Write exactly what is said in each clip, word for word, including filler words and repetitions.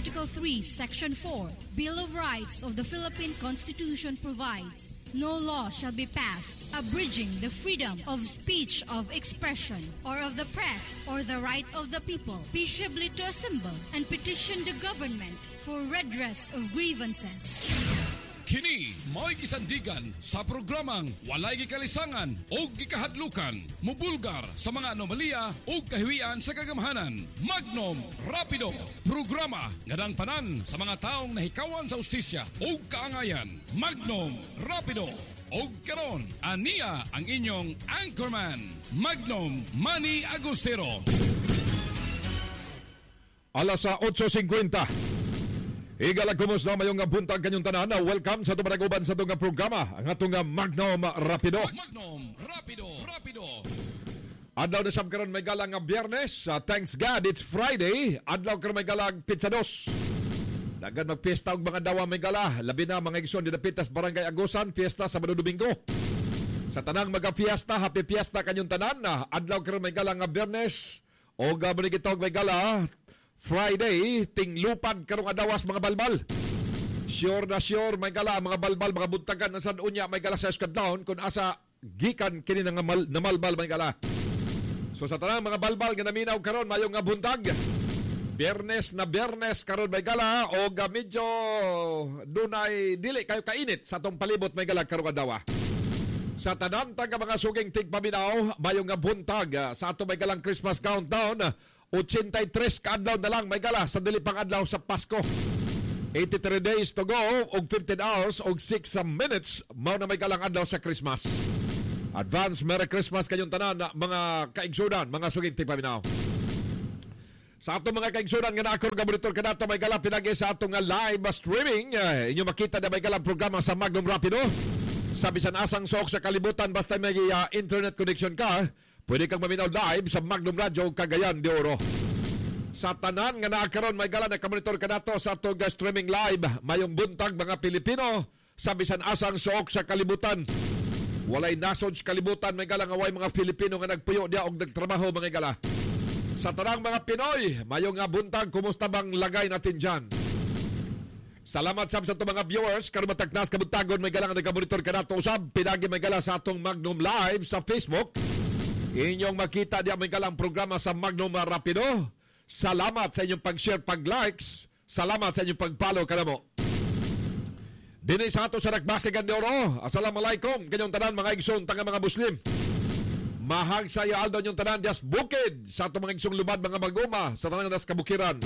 Article three, Section four, Bill of Rights of the Philippine Constitution provides, no law shall be passed abridging the freedom of speech, of expression, or of the press, or the right of the people peaceably to assemble and petition the government for redress of grievances. Kini mo'y gisandigan sa programang walay gikalisangan o gikahadlukan, mubulgar sa mga anomalya o kahiwian sa kagamhanan. Magnum Rapido, programa nga nang panan sa mga taong nahikawan sa ustisya o kaangayan. Magnum Rapido. O karon, aniya ang inyong anchorman, Magnum Manny Agustero. Alas sa eight fifty. Igalag kumusta mayong buntag kanyong tanan. Welcome sa tumanaguban sa itong programa, ang atong Magnum Rapido. Magnum Rapido, Rapido. Adlaw na sab karon may galang nga Biyernes. Uh, thanks God, it's Friday. Adlaw karon may galang Pizzados. Dagan magpiesta og mga dawa may gala. Labi na mga igsoon di napitas Barangay Agusan, fiesta sa Sabado Domingo. Sa tanang magafiesta, happy fiesta kanyong tanan. Adlaw karon may galang nga Biyernes. O gabon kitog may gala Friday, tinglupad karong adawas mga balbal. Sure na sure, may gala mga balbal, mga buntagan na san unya, may gala sa eskadlaon kung asa gikan kini nga mal, na malbal may gala. So sa tanang mga balbal nga naminaw karon mayong nga buntag. Biyernes na Biyernes karon may gala o ga medyo dunay dili kayo kainit sa tong palibot may gala karong adawa. Sa tanang taga mga suging tigpaminaw, mayong nga buntag sa ato may galang Christmas countdown. eighty-three ka adlaw na lang may gala sa dili pang adlaw sa Pasko. eighty-three days to go og fifteen hours og six minutes mao na may galang adlaw sa Christmas. Advance Merry Christmas kayong tanan mga kaigsudan, mga suging tigpaminaw. Sa atong mga kaigsudan nga naakor nga monitor kanato may gala pinagi sa atong live streaming. Uh, inyo makita na may galang programa sa Magnum Rapido. Sa bisan asang suok sa kalibutan basta may uh, internet connection ka, pwede kang maminaw live sa Magnum Radio Cagayan de Oro. Sa tanan nga naakaron may gala na kamonitor ka nato sa atong streaming live. Mayong buntag mga Pilipino sa bisan asang suok sa kalibutan. Walay nasod sa kalibutan may gala nga way mga Pilipino nga nagpuyo diya og nagtrabaho mga gala. Sa tanang mga Pinoy, mayong nga buntag, kumusta bang lagay natin dyan? Salamat sab sa itong mga viewers. Karon matagnas kabuntagon may gala nga nagkamonitor ka nato usab. Pinagi may gala sa atong Magnum Live sa Facebook. Inyong makita diya may galang programa sa Magnum Rapido. Salamat sa inyong pag-share, pag-likes. Salamat sa inyong pag-follow ka na mo. Dini sa ato sa Nagbastigan de Oro. Assalamualaikum kanyong tanan mga igsoon tanga mga Muslim. Mahag sa iyo aldo nyong tanan dias bukid sa ato mga igsoong lumad mga maguma sa tanan das kabukiran.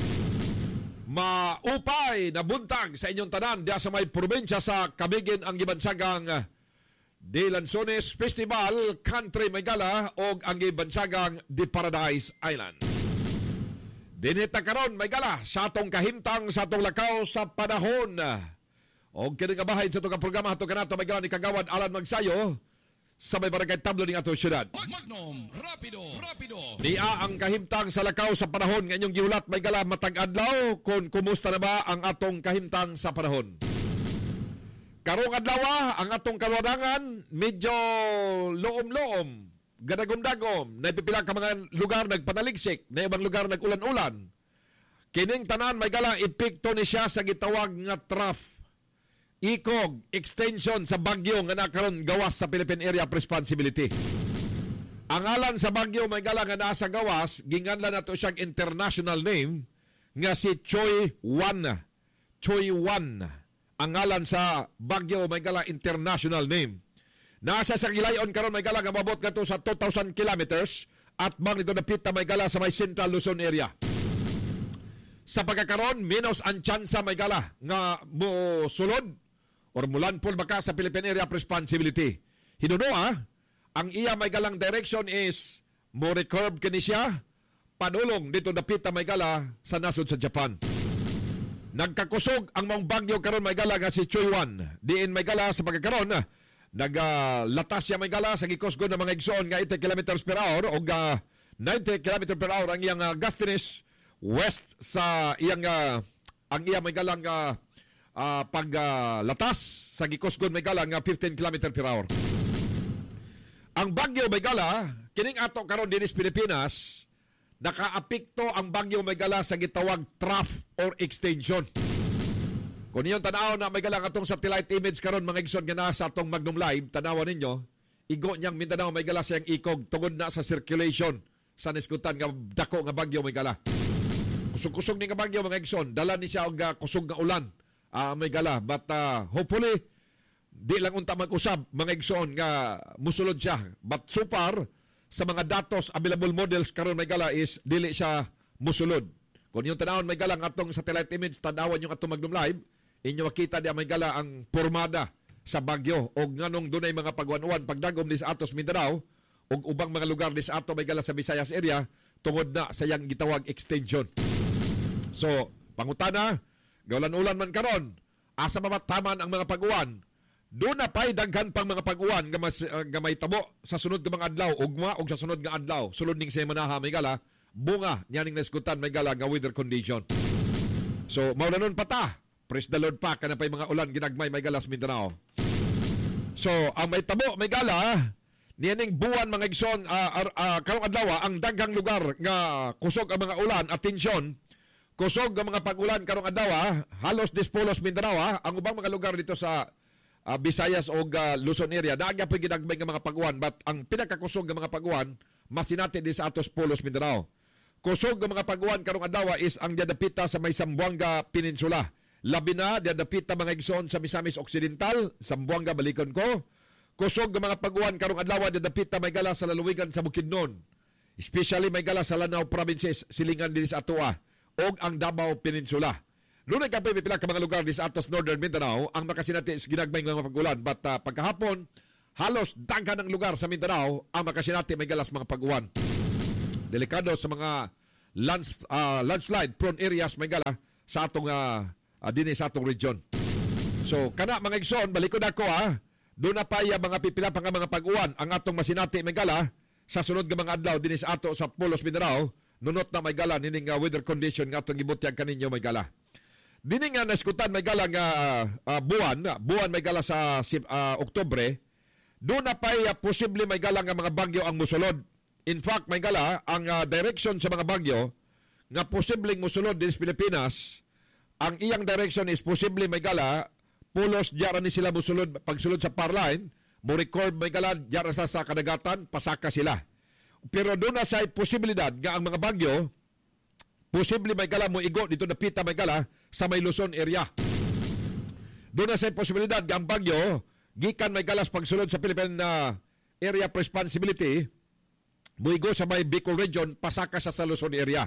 Maupay na buntag sa inyong tanan diya sa may probinsya sa Kabigin ang gibansagang De Lanzones Festival Country Maygala o ang gibansagang The Paradise Island. Dinita karon Maygala sa atong kahimtang sa atong lakaw sa panahon. O kini nga bahay sa itong programa ato kanato Maygala ni Kagawad Alan Magsayo sa may barangay Tablo ning ato syudad. Magnum Rapido, Rapido. Diya ang kahimtang sa lakaw sa panahon nga inyong gihulat Maygala matag adlaw kung kumusta na ba ang atong kahimtang sa panahon. Karong adlaw ang atong kawadangan medyo loom-loom, gadagom-dagom, na pipila ka mga lugar nagpanaligsik, na ibang lugar nagulan-ulan. Kining tanan Maygala epekto ni siya sa gitawag nga trough. Ikog extension sa bagyo nga nakaron gawas sa Philippine Area of Responsibility. Ang alan sa bagyo Maygala nga naa sa gawas, ginganlan nato siyang international name nga si Choy Wan. Choy Wan. Ang ngalan sa bagyo Maygala international name. Nasa sa gilayon karon Maygala nga mabot kadto sa two thousand kilometers at bang nito napit na Maygala sa may Central Luzon area. Sa pagkakaroon minus ang tsansa Maygala nga mo sulod or mulanpol baka sa Philippine Area of Responsibility. Hinunoa, ang iya Maygalang direction is mo recurve kini siya padulong dito napit na Maygala sa nasod sa Japan. Nagkakusog ang mga bagyo karon Maygala nga si Choy Wan. Diin Maygala sa pagkakaroon naglatas siya Maygala sa gikusgo ng mga igsoon nga eighty kilometers per hour o uh, ninety kilometers per hour ang iyang uh, gustiness west sa iyang uh, ang iya Maygalang uh, uh, paglatas uh, sa gikusgon Maygala nga fifteen kilometers per hour. Ang bagyo Maygala kining ato karon dinis Pilipinas nakaapekto ang bagyo Maygala sa gitawag trough or extension. Kung inyong tanaw na Maygala atong satellite image karon mga igsoon nga naa sa atong Magnum Live, tanawan ninyo, igo niyang Mindanao Maygala siyang ikog tungod na sa circulation sa niskutan nga dako nga bagyo Maygala. Kusog-kusog ni nga bagyo mga igsoon, dala ni siya og uh, kusog nga ulan uh, Maygala, but uh, hopefully di lang unta mag-usab mga igsoon nga musulod siya. But so far sa mga datos available models karon Maygala is dili siya musulod. Kung yung tanawon Maygala ang atong satellite image, tanawan yung atong Magnum Live, inyo makita di Maygala ang pormada sa bagyo o nganong dunay mga pagwan-uwan pagdagom ni sa atos Mindanao o ubang mga lugar ni sa ato Maygala sa Visayas area tungod na sa yang gitawag extension. So, pangutana, gaulan-ulan man karon, asa mamataman ang mga pag-uwan. Doon na pa'y daghan pang mga pag-uwan nga, mas, uh, nga may tabo sa sunod nga mga adlaw, ugma og sa sunod nga adlaw, sulod ning semana Maygala, bunga niyaning naskutan Maygala nga weather condition. So, maulanon pa ta. Praise the Lord pa, kana pa'y mga ulan ginagmay Maygala sa Mindanao. So, ang may tabo Maygala, niyaning buwan mga igsoon, uh, uh, uh, karong adlaw, ang daghang lugar nga kusog ang mga ulan, atensyon, kusog ang mga pag-ulan karong adlaw, halos dispolos Mindanao, ang ubang mga lugar dito sa Uh, Visayas o uh, Luzon area, naagya po ginagmay ng mga pag-uwan, but ang pinakakusog ng mga pag-uwan, masinati din sa atos Polos Mindanao. Kusog ng mga pag-uwan karong adlaw is ang diadapita sa may Zamboanga Peninsula. Labi na, diadapita mga igsoon sa Misamis Occidental, Zamboanga Balikon ko. Kusog ng mga pag-uwan karong adlaw, diadapita Maygala sa lalawigan sa Bukidnon. Especially Maygala sa Lanao Provinces, silingan din sa Atua, o ang Davao Peninsula. Doon ay kapay pipila ka mga lugar di sa atos Northern Mindanao ang makasinati is ginagmay ng mga pag-ulan. But uh, pagkahapon, halos daghan ng lugar sa Mindanao ang makasinati may galas mga pag-uwan. Delikado sa mga lands, uh, landslide prone areas may gala sa atong uh, uh, din sa atong region. So kana mga igsoon, balikod ako ha. Doon na pa iya mga pipila pa nga mga pag-uwan ang atong masinati may gala sa sunod nga mga adlaw din sa ato sa Polos Mindanao. Nunot na may gala nining uh, weather condition nga atong gibutyag kaninyo may gala. Dini nga naskutan may gala nga uh, buwan, buwan may gala sa uh, Oktubre, doon na pa'y uh, posible may gala nga mga bagyo ang musulod. In fact, may gala, ang uh, direction sa mga bagyo nga posibleng musulod din sa Pilipinas, ang iyang direction is posible may gala, pulos diyan ni sila musulod, pagsulod sa Parline, mo record may gala, diyan sa, sa kadagatan, pasaka sila. Pero doon na sa posibilidad nga ang mga bagyo, posible may gala mo igo dito na pita may gala sa may Luzon area. Doon na sa posibilidad ang bagyo gikan may galas pagsulod sa Philippine uh, Area of Responsibility mo igo sa may Bicol region pasaka sa, sa Luzon area.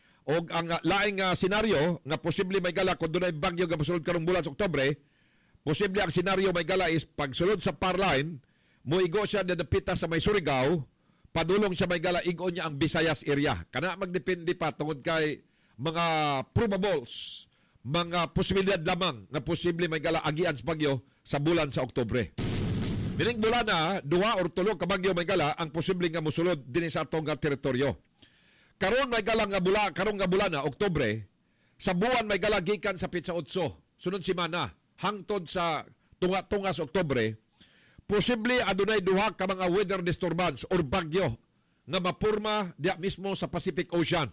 O ang uh, laing uh, senaryo nga posible may gala kung doon ay bagyo nga mosulod karong bulan sa Oktubre, posible ang senaryo may gala is pagsulod sa Parline mo igo siya dadapita sa may Surigao, padulong siya may gala igo niya ang Visayas area. Kana magdepende pa tungod kay mga probables, mga posibilidad lamang na posible may gala agian sa bagyo sa bulan sa Oktubre. Bining bulan na, duha or tulo ka bagyo may gala ang posible nga musulod din sa atong teritoryo. Karon may gala nga bula, karon nga bulan na, Oktubre, sa buwan may gala gikan sa pitsa otso, sunod semana, hangtod sa tunga-tunga sa Oktubre, posible adunay duha ka mga weather disturbance or bagyo nga mapurma diya mismo sa Pacific Ocean.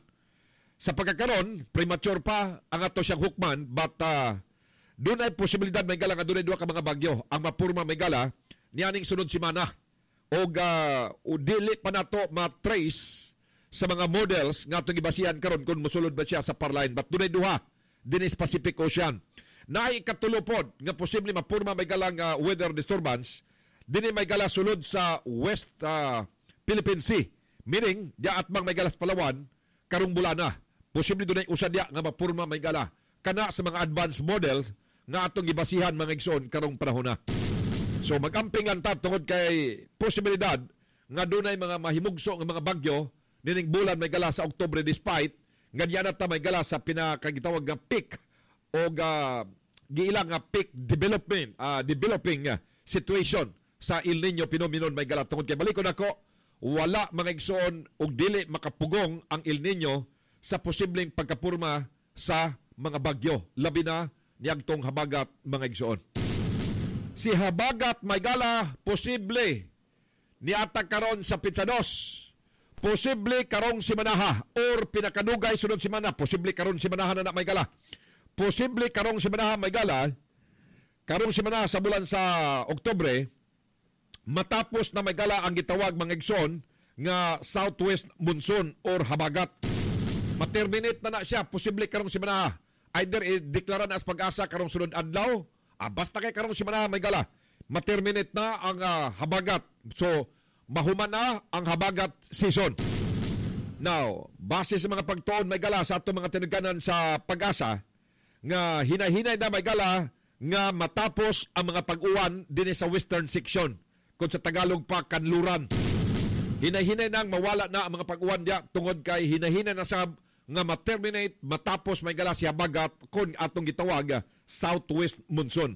Sa pagkakaroon, premature pa ang ato siyang hukman, but uh, doon ay posibilidad may gala nga doon ay duha ka mga bagyo ang mapurma may gala niyaning sunod semana. O uh, dili pa nato ma-trace sa mga models nga itong ibasihan karon kung musulod ba siya sa Parline, but doon ay duha din is Pacific Ocean. Naay katulupod nga posible mapurma may gala nga weather disturbance din may gala sulod sa West uh, Philippine Sea. Meaning, diya atbang may galas Palawan, karong bulana. Posible doon ay usa diya nga mapurma may gala. Kana sa mga advanced models nga atong ibasihan mga igsoon karong panahon na. So magamping lang ta tungod kay posibilidad nga doon ay mga mahimugso nga mga bagyo nining bulan may gala sa Oktubre despite nga diyan ta may gala sa pinakagitawag nga peak o uh, giilang nga peak development, uh, developing uh, situation sa El Nino phenomenon may gala. Tungod kay balikon ako, wala mga igsoon og dili makapugong ang El Nino sa posibleng pagkapurma sa mga bagyo. Labi na niyagtong habagat mga igsoon. Si habagat may gala posible niatag karon sa pitsa dos. posible karong simanaha or pinakadugay sunod simana, posible karon simanaha na na may gala. Posible karong simanaha may gala, karong simanaha sa bulan sa Oktubre, matapos na may gala ang gitawag mga igsoon nga southwest monsoon or habagat. Materminate na na siya, posible karong simanaha. Either i-deklara na as pag-asa karong sunod adlaw, ah, basta kay karong simanaha may gala, materminate na ang uh, habagat. So, mahuman na ang habagat season. Now, base sa mga pagtuon may gala sa ato mga tinaganan sa pag-asa, nga hinahinay na may gala nga matapos ang mga pag-uwan din sa western section. Kung sa Tagalog pa, kanluran. Hinahinay na mawala na ang mga pag-uwan diya tungod kay hinahinay na sa nga ma-terminate matapos may gala siya bagat kung atong gitawag southwest monsoon.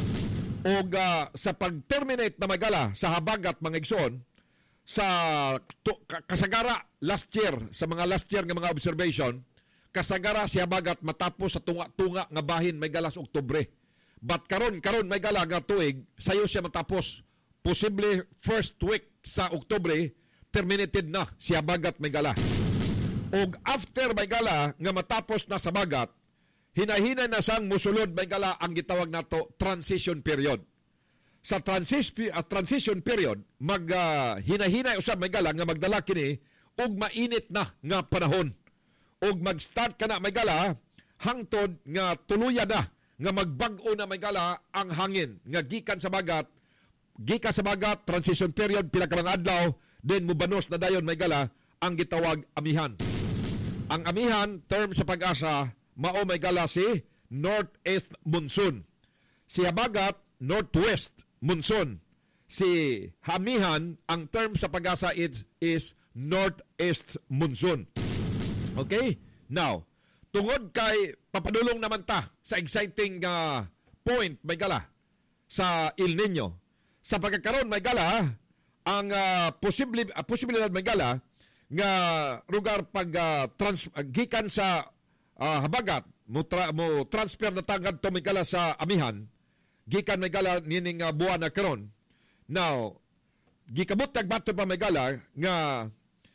O uh, sa pag-terminate na may gala sa habagat mga igsoon, sa to, kasagara last year, sa mga last year nga mga observation, kasagara siya bagat matapos sa tunga-tunga nga bahin may gala sa Oktubre. But karon karon may gala nga tuig, sayo siya matapos. Posible first week sa Oktubre, terminated na siya bagat may gala. O after may gala nga matapos na sa bagat, hinahinay na sang musulod may gala ang gitawag nato transition period. Sa transis, uh, transition period, mag uh, hinahinay usab may gala nga magdala kini og mainit na nga panahon. Og mag-start ka na may gala hangtod nga tuluyan na nga magbag-o na may gala ang hangin nga gikan sa bagat, gikan sa bagat transition period pila ka mga adlaw, then mubanos na dayon may gala ang gitawag amihan. Ang amihan, term sa pag-asa, mao may gala si northeast monsoon. Si habagat, northwest monsoon. Si hamihan, ang term sa pag-asa is, is northeast monsoon. Okay? Now, tungod kay papadulong naman ta sa exciting uh, point may gala sa El Nino. Sa pagkakaroon may gala, ang uh, posible, uh, posibilidad may gala nga lugar pag uh, trans, uh, gikan sa uh, habagat mo, tra, mo transfer na tangad to may gala sa amihan, gikan may gala nining uh, buwan na karon. Now, gikabot tagbato pa may gala nga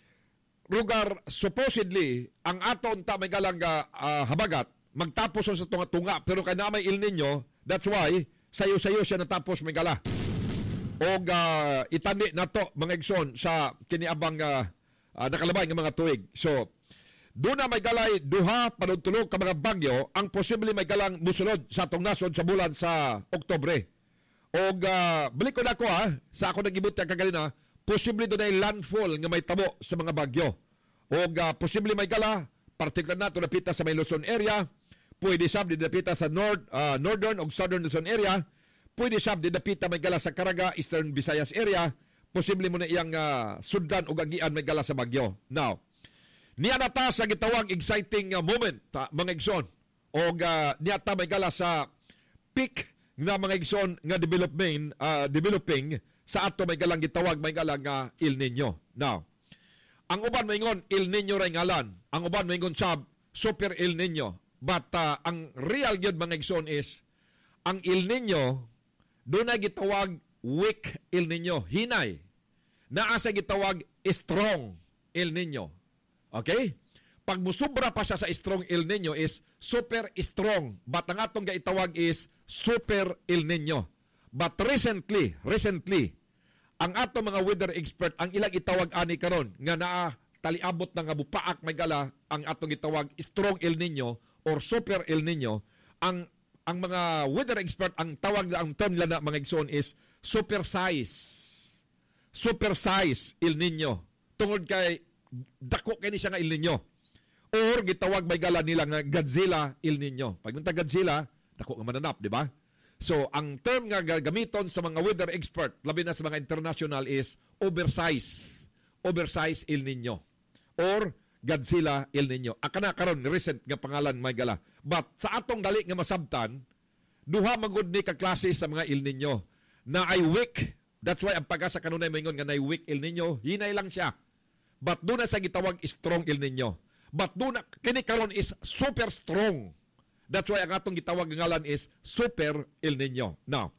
lugar supposedly ang aton ta may gala nga uh, habagat magtapos sa tunga-tunga pero kay na may El Nino, that's why sayo-sayo siya natapos may gala. Og uh, itani nato mga igsoon sa kiniabang uh, uh, nakalabay nga mga tuig. So, doon na may galay duha panudtulog ka mga bagyo ang posible may galang musunod sa atong nasod sa bulan sa Oktubre. Og uh, balik ko na ko ha, sa ako nag-ibot ang kagalina, posible doon ay landfall nga may tabo sa mga bagyo. Og uh, posible may gala, particular na ito napita sa may Luzon area, pwede sab din napita sa north, uh, northern o southern Luzon area, pwede sab din napita may gala sa Caraga, eastern Visayas area, posible mo na iyang uh, sundan o agian may gala sa bagyo. Now, niya nata sa gitawag exciting uh, moment, ta, mga igsoon, o uh, niya ta may gala sa peak na mga igsoon nga developing, uh, developing sa ato may galang gitawag may galang nga uh, El Nino. Now, ang uban maingon El Nino ray ngalan, ang uban maingon sab Super El Nino. But uh, ang real gyud mga igsoon is ang El Nino doon na gitawag weak El Nino, hinay. Naa sa gitawag strong El Nino. Okay? Pag musubra pa siya sa strong El Nino is super strong. But ang atong gaitawag is Super El Nino. But recently, recently, ang ato mga weather expert, ang ilang itawag ani karon nga naa taliabot na nga bupaak may gala ang atong itawag strong El Nino or Super El Nino. Ang ang mga weather expert, ang tawag na ang term nila na mga igsoon is super size. Super size El Nino. Tungod kay dako kay ni siya nga El Nino. Or gitawag may gala nila nga Godzilla El Nino. Pag nunta Godzilla, dako nga mananap, di ba? So, ang term nga gamiton sa mga weather expert, labi na sa mga international is oversize. Oversize El Nino. Or Godzilla El Nino. Akana karon recent nga pangalan may gala. But sa atong dali nga masabtan, duha magud ni ka klase sa mga El Nino na ay weak. That's why ang pag-asa kanunay maingon nga na weak El Nino, hinay lang siya. But doon na sa gitawag strong El Nino. But doon na, kini karon is super strong. That's why ang atong gitawag ngalan is Super El Nino. Now,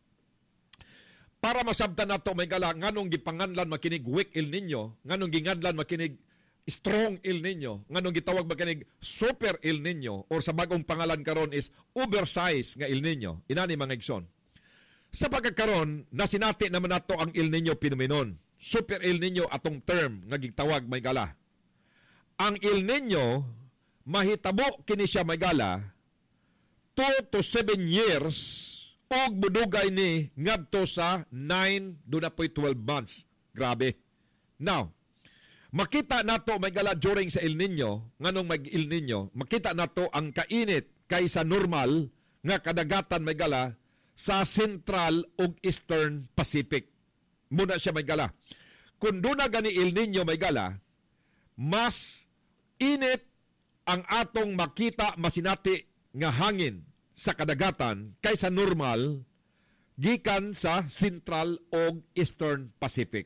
para masabtan nato may gala nganong gipanganlan makinig weak El Nino, nganong gingadlan makinig strong El Nino, nganong gitawag ba kanig super El Nino, or sa bagong pangalan karon is oversized nga El Nino. Inani mga igsoon. Sa pagkakaroon, nasinati naman nato ang El Nino phenomenon. Super El Nino atong term nga gitawag may gala. Ang El Nino, mahitabo kini siya may gala, two to seven years og budugay ni ngadto sa nine do na po'y twelve months. Grabe. Now, makita nato may gala during sa El Nino, nganong mag El Nino, makita nato ang kainit kaysa normal nga kadagatan may gala sa Central ug Eastern Pacific. Muna siya may gala. Kung doon na gani El Nino may gala, mas init ang atong makita masinati nga hangin sa kadagatan kaysa normal gikan sa Central ug Eastern Pacific.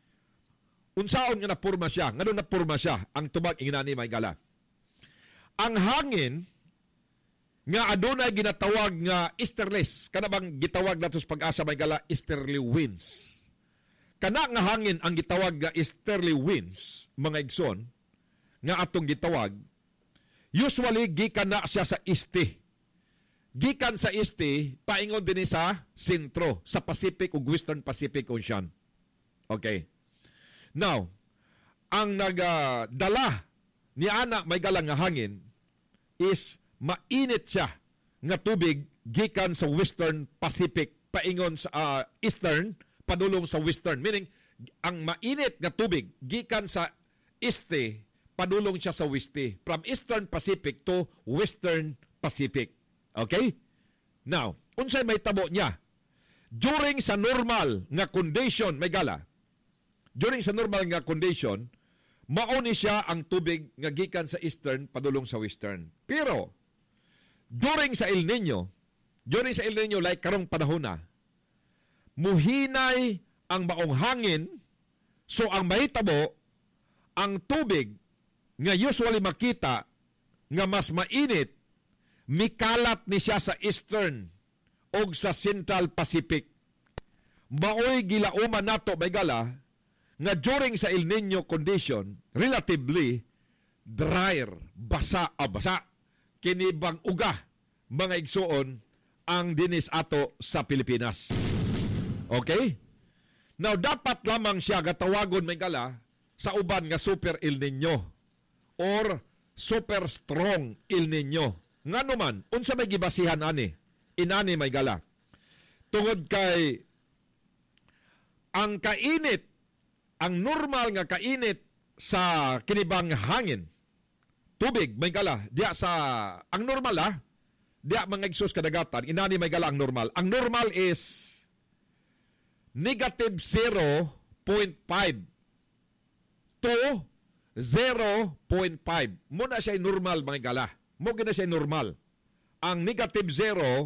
Unsaon nga napurma siya? Ngano napurma siya ang tubag inginani may gala? Ang hangin nga adunay ginatawag nga easterlies, kana bang gitawag nato sa pag-asa may gala easterly winds. Kana nga hangin ang gitawag nga easterly winds, mga igsoon, nga atong gitawag, usually gikan na siya sa este. Gikan sa este, paingon din sa sentro, sa Pacific ug Western Pacific Ocean. Okay. Now, ang nagdala ni ana may galang nga hangin is mainit siya nga tubig gikan sa Western Pacific paingon sa uh, Eastern padulong sa Western. Meaning, ang mainit nga tubig gikan sa este padulong siya sa weste. From Eastern Pacific to Western Pacific. Okay? Now, unsay may tabo niya? During sa normal nga condition, may gala, during sa normal nga condition, mauni siya ang tubig nga gikan sa Eastern padulong sa Western. Pero, during sa El Nino, during sa El Nino, like karong panahon na, muhinay ang maong hangin, so ang mahitabo, ang tubig nga usually makita nga mas mainit, mikalat ni siya sa Eastern o sa Central Pacific. Maoy gilauman nato may gala nga during sa El Nino condition, relatively drier, basa, ah, basa, kinibang uga, mga igsuon, ang dinis ato sa Pilipinas. Okay? Now, dapat lamang siya gatawagon may gala sa uban nga super El Nino or super strong El Nino. Nga naman, unsa may gibasihan ani? Inani may gala. Tungod kay ang kainit, ang normal nga kainit sa kinibang hangin, tubig, may gala, diya sa, ang normal ah, diya mga igsus kadagatan, inani may gala ang normal. Ang normal is negative zero point five to zero point five. Muna siya normal mga gala. Muna na siya normal. Ang negative zero,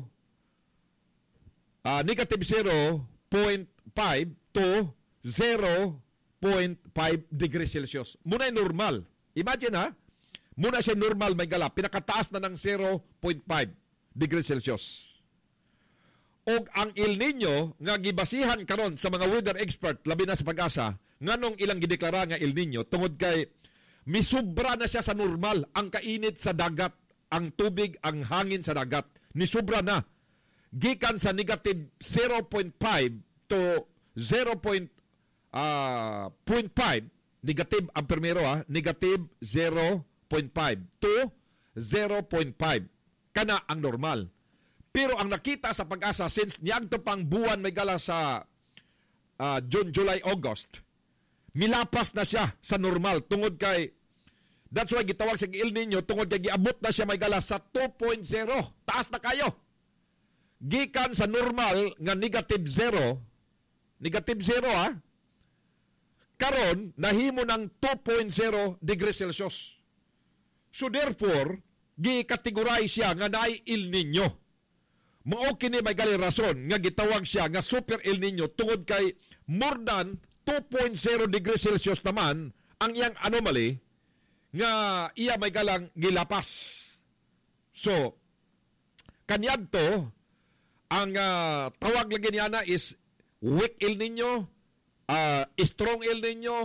uh, negative zero point five to zero point five degrees Celsius. Muna normal. Imagine ha, muna siya normal may gala. Pinakataas na ng zero point five degrees Celsius. O ang El Nino nga gibasihan karon sa mga weather expert labi na sa pag-asa nganong ilang gideklara nga El Nino tungod kay misubra na siya sa normal ang kainit sa dagat, ang tubig, ang hangin sa dagat. Nisubra na. Gikan sa negative zero point five to zero point five, negative ang primero ha, negative zero point five to zero point five. Kana ang normal. Pero ang nakita sa pag-asa, since niagto pang buwan may gala sa uh, June, July, August, milapas na siya sa normal. Tungod kay, that's why gitawag sa El Nino, tungod kay giabot na siya may gala sa two point zero. Taas na kayo. Gikan sa normal nga negative zero, negative zero ha, karon nahimo ng two point zero degrees Celsius. So therefore, gi-categorize siya nga naay El Nino. Mao kini may gali rason nga gitawag siya nga super El Nino tungod kay more than two point zero degrees Celsius naman ang iyang anomaly nga iya may galang gilapas. So, kanyadto ang uh, tawag lagi niya na is weak El Nino, uh, strong El Nino,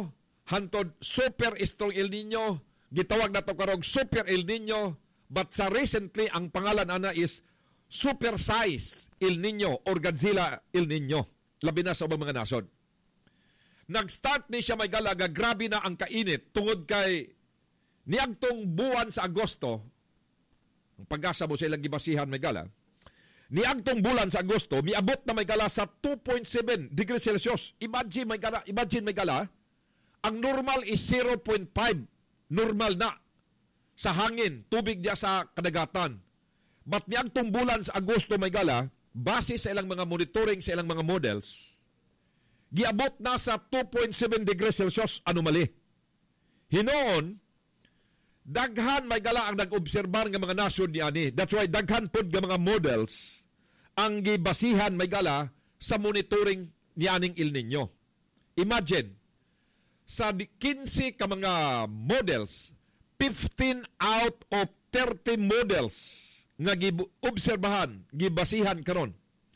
hantod super strong El Nino, gitawag na to karong super El Nino, but sa recently ang pangalan ana is super size El Nino or Godzilla El Nino, labi na sa ubang mga nasod. Nag-start ni siya may galaga, grabe na ang kainit tungod kay niagtong buwan sa Agosto, ang pag-asa mo sa ilang gibasihan may gala, niagtong bulan sa Agosto, miabot na may gala sa two point seven degrees Celsius. Imagine may gala, imagine may gala, ang normal is zero point five, normal na sa hangin, tubig niya sa kadagatan. But niagtong bulan sa Agosto may gala, base sa ilang mga monitoring, sa ilang mga models, giabot na sa two point seven degrees Celsius, anomaly. Hinoon, daghan may gala ang nag-obserbar ng mga nasyon ni ani. That's why daghan pod ng mga models ang gibasihan may gala sa monitoring ni aning El Nino. Imagine, sa fifteen ka mga models, fifteen out of thirty models nga gi-obserbahan, gibasihan karon,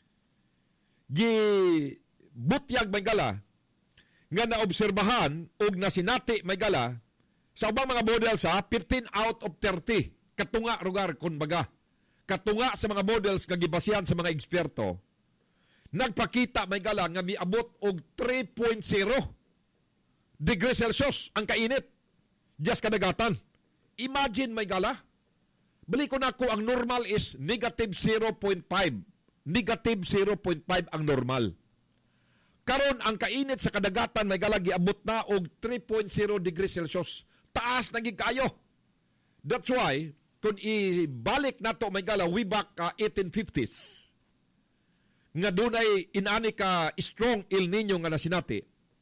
gibutyag may gala, nga naobserbahan o nasinati may gala, sa ubang mga models ha, fifteen out of thirty. Katunga rugar kun baga. Katunga sa mga models nga gibasihan sa mga eksperto. Nagpakita may gala nga miabot og three point zero degrees Celsius ang kainit. Just kadagatan. Imagine may gala. Bali ko na ko ang normal is negative zero point five. Negative zero point five ang normal. Karon ang kainit sa kadagatan may gala giabot na og three point zero degrees Celsius. Taas naging kayo. That's why, kung ibalik na to may gala, way back uh, eighteen fifties, nga doon ay inani ka strong El Nino nga nasinati,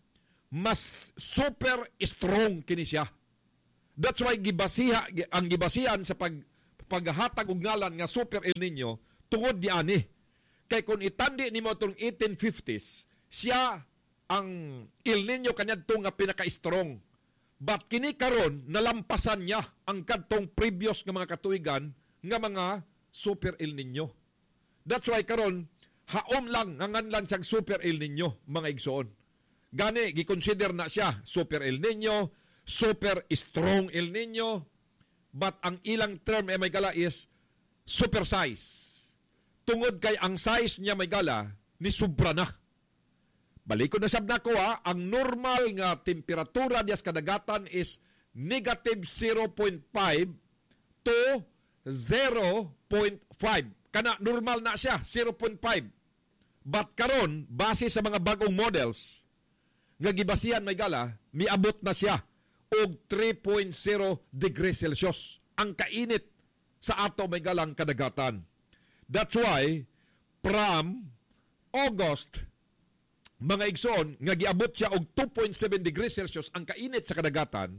mas super strong kini siya. That's why gibasiha, ang gibasihan sa pag, paghatag og ngalan nga super El Nino, tungod di ani. Kay kung itandi ni mo itong eighteen fifties, siya ang El Nino kanyadto nga pinaka-strong. But kini karon nalampasan niya ang kadtong previous nga mga katuigan nga mga super El Nino. That's why karon haom lang nga nganlan siyang super El Nino mga igsoon. Gani gi-consider na siya super El Nino, super strong El Nino, but ang ilang term ay may gala is super size. Tungod kay ang size niya may gala ni sobra na. Balik ko na sab na ko ha, ang normal nga temperatura diya sa kadagatan is negative zero point five to zero point five. Kana normal na siya, zero point five. But karon base sa mga bagong models nga gibasihan may gala, miabot na siya og three point zero degrees Celsius. Ang kainit sa ato may galang kadagatan. That's why from August mga igsoon, nga giabot siya og two point seven degrees Celsius ang kainit sa kadagatan,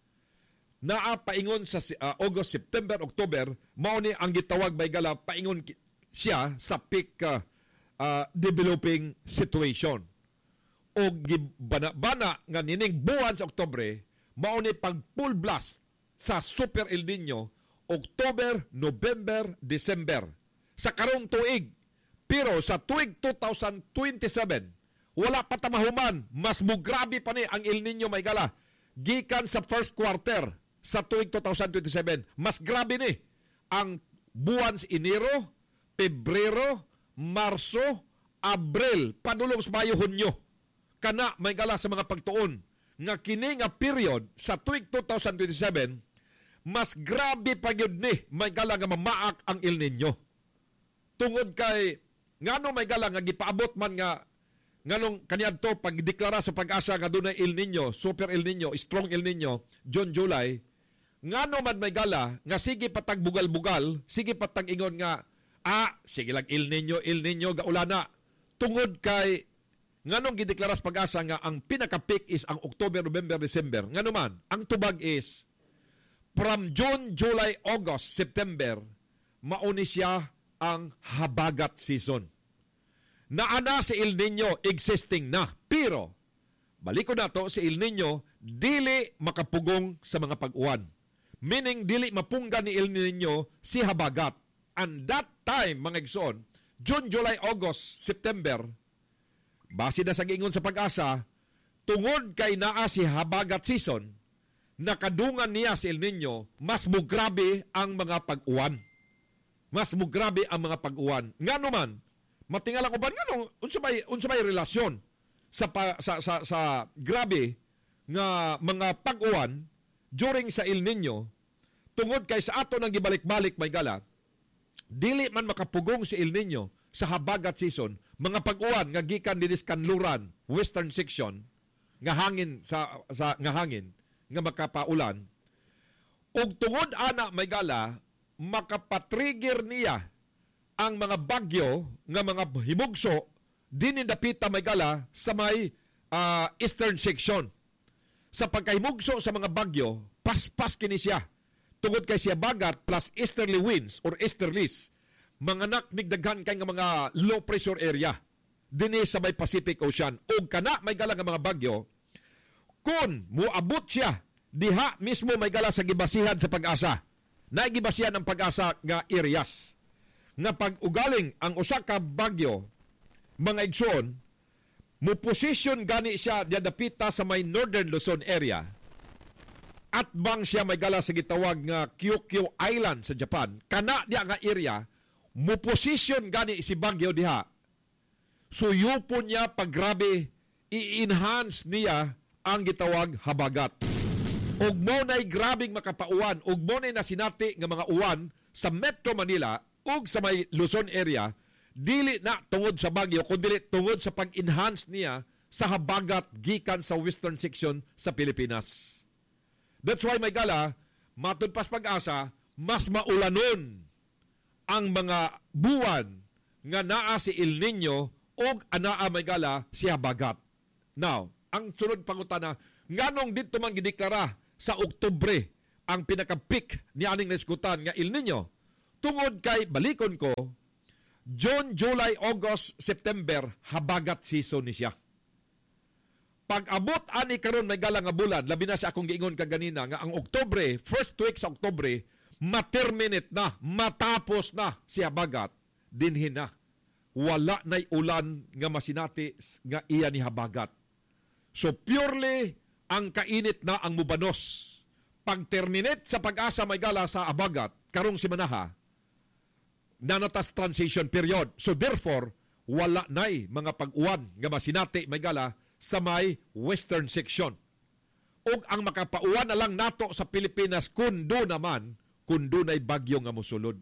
naa paingon sa uh, August, September, October, mao ni ang gitawag may gala, paingon siya sa peak uh, uh, developing situation. O gibana-bana nga nining buwan sa Oktubre, mao ni pag full blast sa Super El Nino, October, November, December. Sa karong tuig. Pero sa tuig two thousand twenty-seven, wala pa tamahuman, mas mugrabe pa ni ang El Nino may gala. Gikan sa first quarter sa tuig two thousand twenty-seven, mas grabe ni ang buwan sa Enero, Pebrero, Marso, Abril, padulong sa Mayo, Hunyo. Kana may gala sa mga pagtuon nga kini nga period sa tuig two thousand twenty-seven, mas grabe pa gyud ni may gala nga mamaak ang El Nino. Tungod kay ngano may gala nga gipaabot man nga nganong kaniadto pagdeklara sa pag-asa nga dunay El Nino, Super El Nino, Strong El Nino, June, July, ngano man may gala nga sige patag bugal-bugal, sige patag ingon nga ah, sige lang El Nino, El Nino gaulana. Tungod kay nganong gideklara sa pag-asa nga ang pinaka-peak is ang October, November, December. Ngano man, ang tubag is from June, July, August, September, mauni siya ang habagat season. Naana si El Nino existing na. Pero, balik ko na to, si El Nino dili makapugong sa mga pag-uwan. Meaning, dili mapungga ni El Nino si habagat. And that time, mga igsoon, June, July, August, September, base na sa giingon sa pag-asa, tungod kay naa si habagat season, nakadungan niya si El Nino, mas mugrabe ang mga pag-uwan. Mas mugrabe ang mga pag-uwan. Nga naman, matingalang uban, nga nung, unsa may, unsa may relasyon sa, pa, sa, sa, sa grabe nga mga pag-uwan during sa El Nino, tungod kay sa ato nang gibalik-balik may gala, dili man makapugong si El Nino sa habagat season, mga pag-uwan nga gikan dinis kanluran, western section, nga hangin sa, sa nga hangin nga makapaulan, ug tungod ana may gala, makapatrigger niya ang mga bagyo nga mga himugso dinhi dapita may gala sa may uh, eastern section. Sa pagkahimugso sa mga bagyo, paspas kini siya. Tungod kay siya bagat plus easterly winds or easterlies, mga naknigdaghan kay nga mga low pressure area dinhi sa may Pacific Ocean. Ug kana may gala nga mga bagyo, kun muabot siya diha mismo may gala sa gibasihan sa Pag-asa. Naigibasihan ang Pag-asa nga areas. Nga pag-ugaling ang usa ka bagyo, mga igsoon, muposisyon gani siya diadapita sa may Northern Luzon area. At bang siya may gala sa gitawag nga Kyukyu Island sa Japan. Kana diya nga area, muposisyon gani si bagyo diha. Suyupon niya paggrabe, i-enhance niya ang gitawag habagat. Ug mo na'y grabing makapauwan, ug mo na'y nasinati nga mga uwan sa Metro Manila ug sa may Luzon area, dili na tungod sa bagyo, kundi tungod sa pag-enhance niya sa habagat gikan sa western section sa Pilipinas. That's why may gala, matud pas Pag-asa, mas maulanon ang mga buwan nga naa si El Nino ug anaa may gala si habagat. Now, ang sunod pangutana, nganong dito man gideklara sa Oktubre ang pinaka-peak ni aning naskutan nga El Nino? Tungod kay, balikon ko, June, July, August, September, habagat season ni siya. Pag-abot ani karon may gala nga bulan, labi na sa akong giingon kaganina nga ang Oktubre, first week sa Oktubre, ma-terminate na, matapos na si habagat, dinhin na. Wala na'y ulan nga masinati nga iya ni habagat. So purely ang kainit na ang mubanos. Pag-terminate sa Pag-asa may gala sa habagat, karong si Manaha, nanatas transition period. So therefore, wala na'y mga pag-uwan nga masinati may gala sa may western section. Ug ang makapauwan na lang nato sa Pilipinas kundo naman, kundo na'y bagyo nga mosulod.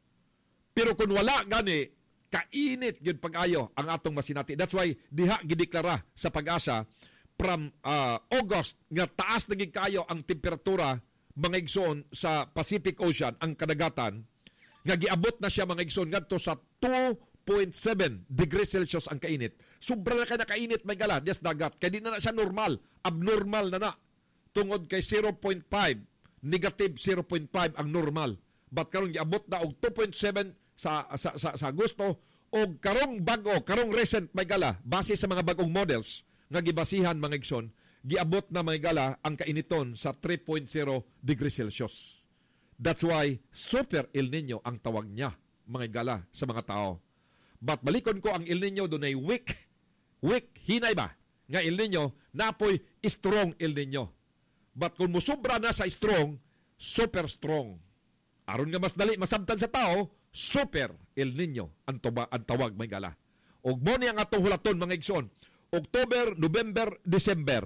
Pero kung wala gani, kainit yun pag-ayo ang atong masinati. That's why diha gideklara sa Pag-asa from uh, August nga taas naging kayo ang temperatura mga igsoon sa Pacific Ocean, ang kadagatan, nga giabot na siya mga igsoon ngadto sa two point seven degrees Celsius ang kainit. Sobra na kay nakainit may gala, yes dagat. Kaya di na na siya normal, abnormal na na. Tungod kay zero point five, negative zero point five ang normal. But karong giabot na og two point seven sa sa sa, sa Agosto, og karong bago, karong recent may gala, base sa mga bagong models nga gibasihan mga igsoon, giabot na may gala ang kainiton sa three point zero degrees Celsius. That's why Super El Nino ang tawag niya mga gala sa mga tao. But balikon ko ang El Nino doon ay weak, weak, hinay ba? Nga El Nino, napoy strong El Nino. But kung musubra na sa strong, super strong. Aron nga mas dali masabtan sa tao, Super El Nino ang, tuba, ang tawag may gala. Og mo ni ang atong hulaton mga igsoon, October, November, December.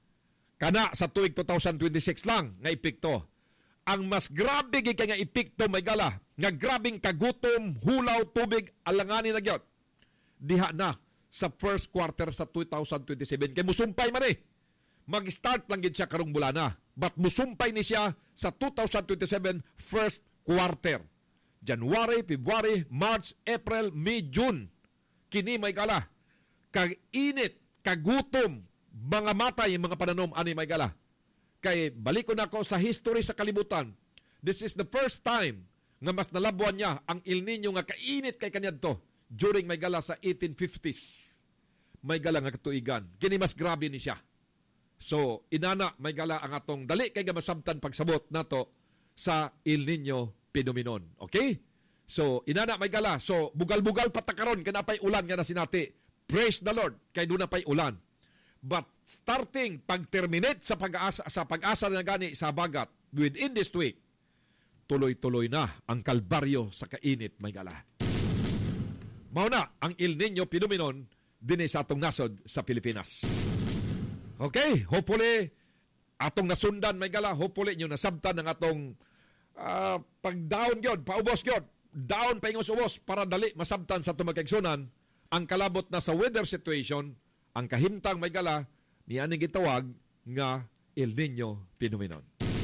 Kana sa tuig twenty twenty-six lang nga epekto. Ang mas grabe gid kay nga epekto may gala, nga grabing kagutom, hulaw, tubig, alanganin na gyud. Diha na sa first quarter sa twenty twenty-seven kay musumpay man eh. Mag-start lang gid siya karong bulana, but musumpay ni siya sa twenty twenty-seven first quarter. January, February, March, April, May, June. Kini may gala. Kag-init, kagutom, mga matay, mga pananom, ani may gala. Kay balik ko na ako sa history sa kalibutan. This is the first time nga mas nalabuan niya ang El Nino nga kainit kay kanyadto during may gala sa eighteen fifties. May gala nga katuigan. Kini mas grabe ni siya. So, inana may gala ang atong dali kay masabtan pagsabot nato sa El Nino phenomenon. Okay? So, inana may gala. So, bugal-bugal patakaron kanapay ulan nga na sinati. Praise the Lord kay doon na pa'y ulan. But starting pag-terminate sa pag-asa, sa pag-asa na gani sa bagat within this week, tuloy-tuloy na ang kalbaryo sa kainit, may gala. Mauna ang El Nino phenomenon din sa atong nasod sa Pilipinas. Okay, hopefully atong nasundan, may gala, hopefully nyo nasabtan ng atong uh, pag-down yun, paubos yun, down pa ingos-ubos para dali masabtan sa tumagkaigsunan ang kalabot na sa weather situation, ang kahimtang may gala, ni aning gitawag nga El Nino phenomenon.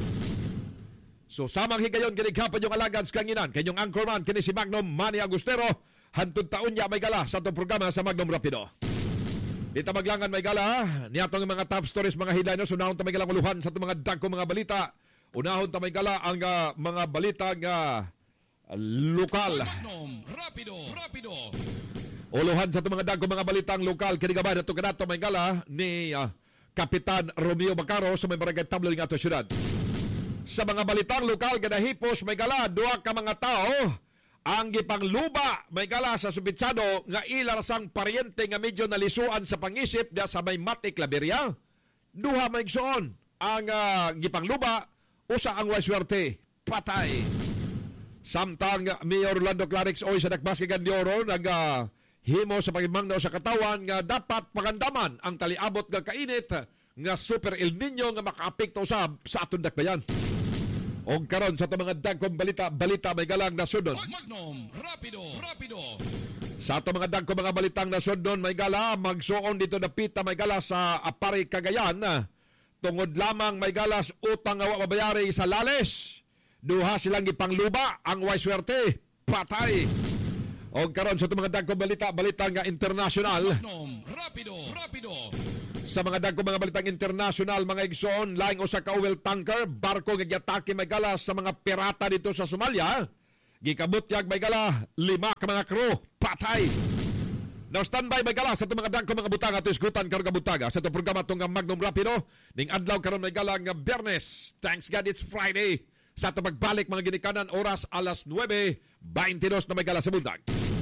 So samang higayon ginikhapan yung alagad sa kanginan, kanyong anchorman, kini si Magnum Manny Agustero, hantod taon niya may gala sa itong programa sa Magnum Rapido. Dito maglangan may gala, niya itong mga top stories, mga hidanos, unahon ta may galang uluhan sa itong mga dagko mga balita, unahon ta may gala ang uh, mga balita nga uh, lokal. Magnum Rapido, Rapido. Uluhan sa itong mga dagko mga balitang lokal, kinigabay na ito kanato may gala ni uh, Kapitan Romeo Bacaro sa may barangay Tablo ng ato syudad. Sa mga balitang lokal, ganahipos may gala, duwa ka mga tao ang gipangluba may gala sa Subitsado nga ilar sang paryente nga medyo nalisuan sa pangisip da sa may Matic Laberia. Duha may igsoon ang uh, gipangluba, usa ang waswerte, patay. Samtang Mayor Orlando Clarix oy sa Dakbaskigan de Oro nag uh, himo sa pagimangno sa katawan nga dapat pagandaman ang taliabot nga kainit nga Super El Nino nga makaapekto usab sa aton dakbayan. O karon sa ito mga dagkong balita, balita may galang nasudon. Magnum Rapido, Rapido. Sa ito mga dagkong mga balitang nasudon, may gala, magsuon dito na pita may gala sa Apari, Cagayan. Tungod lamang may galas utang nga mabayari sa Lales. Duha silang ipangluba, ang waiswerte, patay. O karon sa ito mga dagkong balita, balita nga international. Magnum Rapido, Rapido. Sa mga dagko mga balitang international, mga igsoon, laing usa ka oil tanker, barko nga giatake may gala sa mga pirata dito sa Somalia. Gikabutyag may gala, lima ka mga crew, patay. Now standby may gala sa itong mga dagko mga butanga at isgutan karon ka butaga sa itong programa itong Magnum Rapido ning adlaw karon may gala nga Biyernes. Thanks God it's Friday. Sa itong magbalik mga ginikanan, oras alas nuwebe twenty-dos na may gala sa bundag.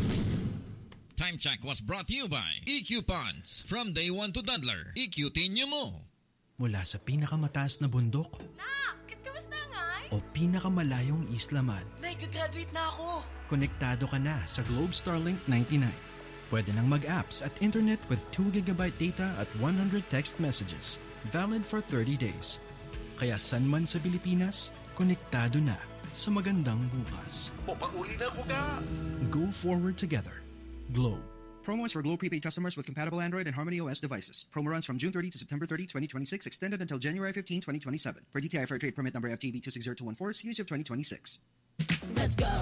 Time check was brought to you by E Q Ponds. From day one to Dudler, E Q tinyo mo. Mula sa pinakamataas na bundok Nak, kamusta ngay? o pinakamalayong isla man, Nag-graduate na ako. konektado ka na sa Globe Starlink ninety-nine. Pwede nang mag-apps at internet with two gigabyte data at one hundred text messages. Valid for thirty days. Kaya san man sa Pilipinas, konektado na sa magandang bukas. Papauli na ko ka! Go forward together. Globe. Promo is for Globe prepaid customers with compatible Android and Harmony O S devices. Promo runs from June thirtieth to September thirtieth, twenty twenty-six, extended until January fifteenth, twenty twenty-seven. Per D T I Fair Trade Permit number F T B two six zero two one four, series of twenty twenty-six. Let's go.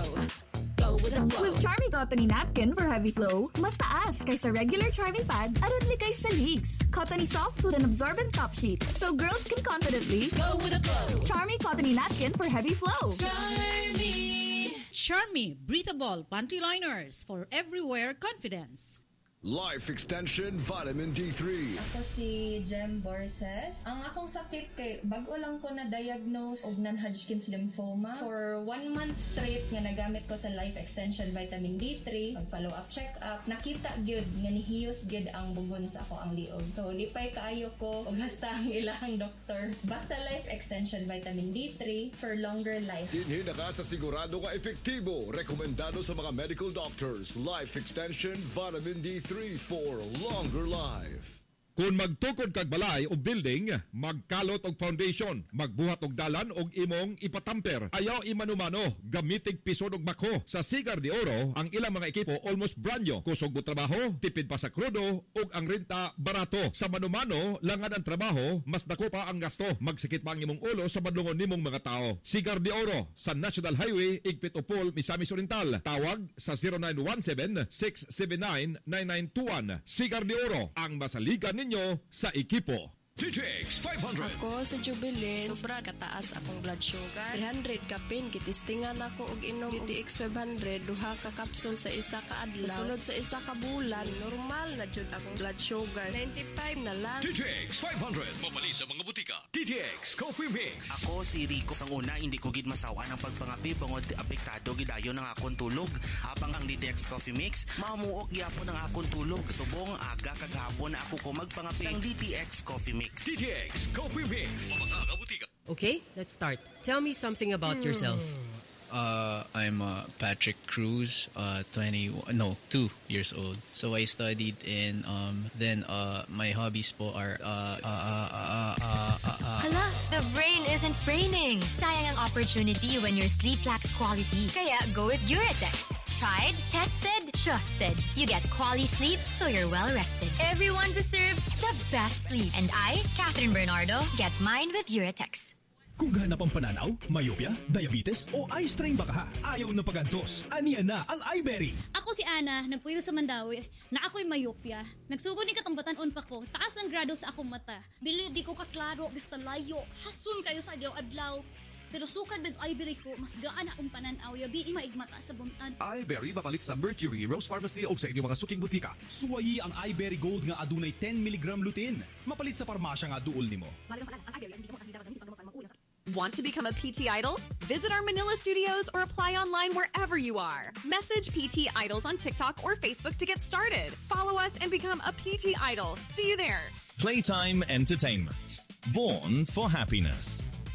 Go with the flow. With Charmy Cottony Napkin for heavy flow, mas taas kaysa regular Charmy Pad, aron ligay sa leaks. Cottony soft with an absorbent top sheet, so girls can confidently Go with the flow. Charmy Cottony Napkin for heavy flow. Charmy. Charmy Breathable Panty Liners for everywhere confidence. Life Extension Vitamin D three. Ako si Jem Borses. Ang akong sakit kay bago lang ko na diagnose og non-Hodgkin's lymphoma. For one month straight nga nagamit ko sa Life Extension Vitamin D three, pag follow up check up, nakita gyud nga nihiyos gyud ang bugon sa ako ang liog. So lipay kaayo ko og hasta ang ilang doktor. Basta Life Extension Vitamin D three for longer life. Dinhi na ka sa sigurado nga epektibo. Rekomendado sa mga medical doctors. Life Extension Vitamin D three for longer life. Kung magtukod kag balay o building, magkalot og foundation, magbuhat og dalan og imong ipatamper. Ayaw imanumano, gamitig pisod og bako. Sa Sigar de Oro, ang ilang mga ekipo almost brand new. Kusog mo trabaho, tipid pa sa krudo, ug ang renta barato. Sa manumano, langan ang trabaho, mas dako pa ang gasto. Magsikit pa ang imong ulo sa badlungon nimong mga tao. Sigar de Oro, sa National Highway, Igpit Upol, Misamis Oriental. Tawag sa zero nine one seven, six seven nine, nine nine two one. Sigar de Oro, ang masaligan ninyo sa ekipo. D T X five hundred. Ako sa Jubilin, sobra kataas akong blood sugar. three hundred kapin, kitistingan ako og inom D T X five hundred, duha ka kapsul sa isa ka adlaw. Sunod sa isa ka bulan, normal na jud akong blood sugar. ninety-five na lang. D T X five hundred. Mabali sa mga butika. D T X Coffee Mix. Ako si Rico sang una, hindi ko gid masawa ng pagpangapi bangod apektado gidayon ng akong tulog. Habang ang D T X Coffee Mix, mamuok gyapon ang akong tulog. Subong aga kagahapon na ako ko magpangapi sang D T X Coffee Mix. D T X Coffee Mix. Mabasa ka butika. Okay, let's start. Tell me something about yourself. Uh, I'm uh, Patrick Cruz, uh, twenty, no, two years old. So I studied in, um, then uh, my hobbies po are, uh, uh, uh, uh, uh, uh, uh, Hala, the brain isn't braining. Sayang ang opportunity when your sleep lacks quality. Kaya go with Uratex. Tried, tested, trusted. You get quality sleep so you're well rested. Everyone deserves the best sleep. And I, Catherine Bernardo, get mine with Uratex. Kung ganap ang pananaw, myopia, diabetes, o eye strain baka ha, ayaw na pagantos. Aniya na ang iBerry. Ako si Ana, nagpuyo sa Mandawi, na ako'y myopia. Nagsugod ni katong batan-on pa ko, taas ang grado sa akong mata. Bili di ko kaklaro, basta layo, hasun kayo sa adlaw-adlaw. Pero sukad ng iBerry ko, mas gaan akong pananaw, yabi maigmata sa bumtan. iBerry mapalit sa Mercury, Rose Pharmacy o sa inyong mga suking butika. Suwayi ang iBerry Gold nga adunay ten milligram lutein. Mapalit sa parmasya nga duol nimo. Want to become a P T Idol? Visit our Manila studios or apply online wherever you are. Message P T Idols on TikTok or Facebook to get started. Follow us and become a P T Idol. See you there. Playtime Entertainment. Born for happiness.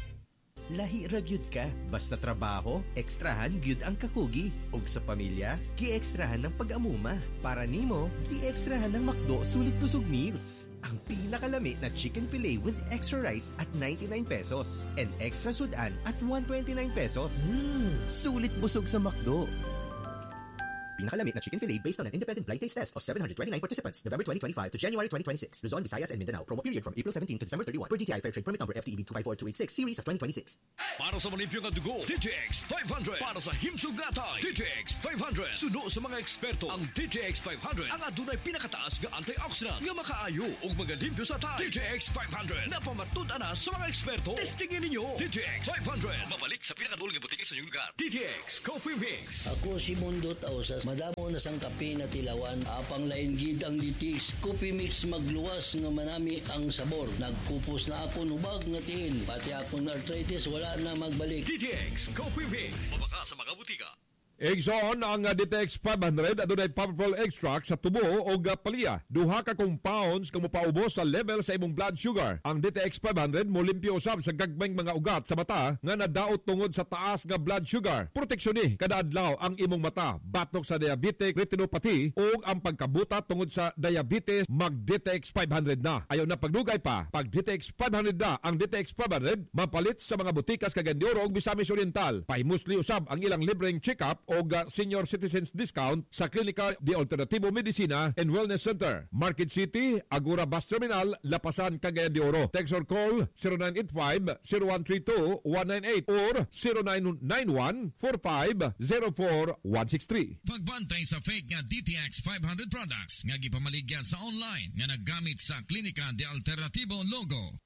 Lahi ra gyud ka, basta trabaho, ekstrahan gyud ang kakugi. Ug sa pamilya, gi-ekstrahan ng pag-amuma. Para nimo, gi-ekstrahan ng McDo Sulit Busog Meals. Ang pinakalami na chicken fillet with extra rice at ninety-nine pesos and extra sudan at one hundred twenty-nine pesos. Mm, sulit busog sa McDo. Pinakalamit na chicken fillet based on an independent blind taste test of seven hundred twenty-nine participants, November twenty twenty-five to January twenty twenty-six. Luzon, Visayas, and Mindanao. Promo period from April seventeenth to December thirty-first. Per D T I Fair Trade Permit Number F T E B two five four two eight six, Series of twenty twenty-six. Para sa malimpyong at dugo, D T X five hundred. Para sa himsugatay, D T X five hundred. Sudo sa mga eksperto, ang D T X five hundred ang adunay pinakataas nga antioxidant nga makaayo ug magalimpyo sa tay. D T X five hundred na pamatud ana sa mga eksperto. Testingin ninyo. D T X five hundred. Mabalik sa pinakadulong nga butika sa inyong lugar. D T X Coffee Mix. Ako si Mundo Tausas. Madamo na sang kape na tilawan. Apang lain gid ang D T X Coffee Mix magluwas nga manami ang sabor. Nagkupos na ako nubag nga tiil. Pati akong arthritis wala na magbalik. D T X Coffee Mix. Mabaka sa mga butika. Exxon ang D T X five hundred adunay powerful extract sa tubo o palya. Duha ka compounds kung mopaubos sa level sa imong blood sugar. Ang D T X five hundred mo limpyo usab sa gagmayng mga ugat sa mata nga nadaot tungod sa taas nga blood sugar. Proteksyon ni kada adlaw ang imong mata batok sa diabetic retinopathy o ang pagkabuta tungod sa diabetes. Mag D T X five hundred na. Ayaw na pagdugay pa. Pag D T X five hundred na ang D T X five hundred mapalit sa mga butikas Cagayan ug Misamis Oriental. Pahimusli usab ang ilang libreng check-up o senior citizens discount sa Klinika de Alternativo Medicina and Wellness Center, Market City, Agora Bus Terminal, Lapasan, Cagayan de Oro. Text or call zero nine eight five, zero one three two, one nine eight or zero nine nine one, four five zero four, one six three. Pagbantay sa fake nga D T X five hundred products nga gipamaligya sa online nga naggamit sa Klinika de Alternativo logo.